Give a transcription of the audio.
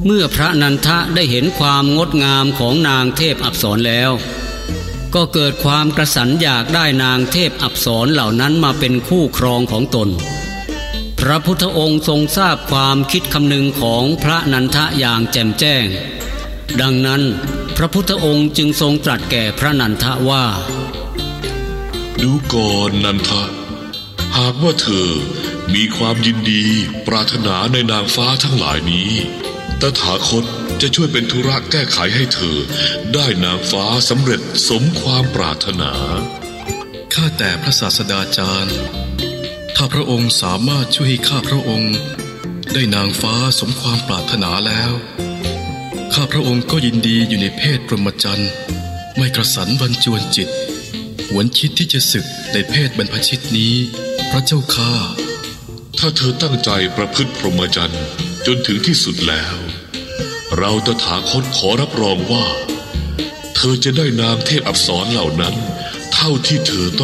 เมื่อพระนันทะได้เห็นความงดงามของนางเทพอัปสรแล้วก็เกิดความกระสันอยากได้นางเทพอัปสรเหล่านั้นมาเป็นคู่ครองของตนพระพุทธองค์ทรงทราบความคิดคำนึงของพระนันทะอย่างแจ่มแจ้งดังนั้นพระพุทธองค์จึงทรงตรัสแก่พระนันทะว่าดูก่อนนันทะหากว่าเธอมีความยินดีปรารถนาในนางฟ้าทั้งหลายนี้ตถาคตจะช่วยเป็นธุระแก้ไขให้เธอได้นางฟ้าสำเร็จสมความปรารถนาข้าแต่พระศาสดาจารย์ถ้าพระองค์สามารถช่วยให้ข้าพระองค์ได้นางฟ้าสมความปรารถนาแล้วข้าพระองค์ก็ยินดีอยู่ในเพศพรหมจรรย์ไม่กระสันบรรจวนจิตหวนคิดที่จะศึกในเพศบรรพชิตนี้พระเจ้าข้าถ้าเธอตั้งใจประพฤติพรหมจรรย์จนถึงที่สุดแล้วเราตถาคตขอรับรองว่าเธอจะได้นามเทพอัปสรเหล่านั้นเท่าที่เธอต้อง